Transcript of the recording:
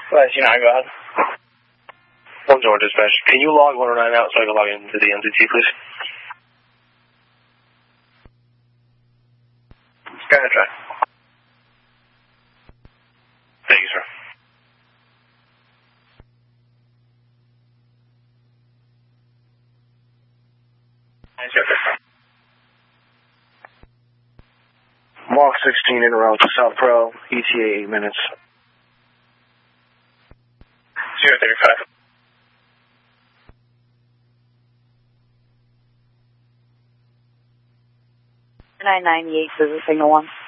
You know, go ahead. 1 George dispatch. Can you log 109 out so I can log into the MDT, please? Go ahead, try. Thank you, sir. Yes, sir. Walk 16 en route to South Pro, ETA 8 minutes. 035. 998 is the signal 1.